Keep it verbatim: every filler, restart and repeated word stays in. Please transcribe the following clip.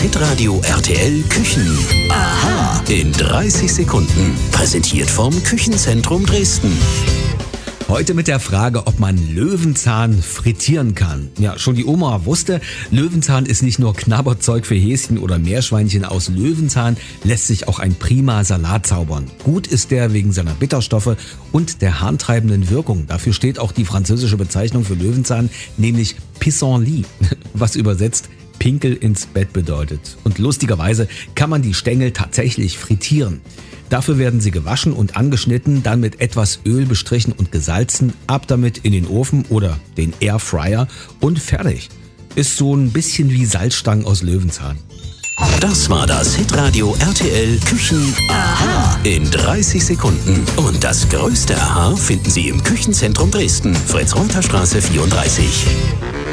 Hitradio R T L Küchen. Aha! In dreißig Sekunden. Präsentiert vom Küchenzentrum Dresden. Heute mit der Frage, ob man Löwenzahn frittieren kann. Ja, schon die Oma wusste, Löwenzahn ist nicht nur Knabberzeug für Häschen oder Meerschweinchen. Aus Löwenzahn lässt sich auch ein prima Salat zaubern. Gut ist der wegen seiner Bitterstoffe und der harntreibenden Wirkung. Dafür steht auch die französische Bezeichnung für Löwenzahn, nämlich Pissenlit, was übersetzt Pinkel ins Bett bedeutet. Und lustigerweise kann man die Stängel tatsächlich frittieren. Dafür werden sie gewaschen und angeschnitten, dann mit etwas Öl bestrichen und gesalzen, ab damit in den Ofen oder den Airfryer und fertig. Ist so ein bisschen wie Salzstangen aus Löwenzahn. Das war das Hitradio R T L Küchen Aha in dreißig Sekunden. Und das größte Aha finden Sie im Küchenzentrum Dresden, Fritz-Reuter-Straße vierunddreißig.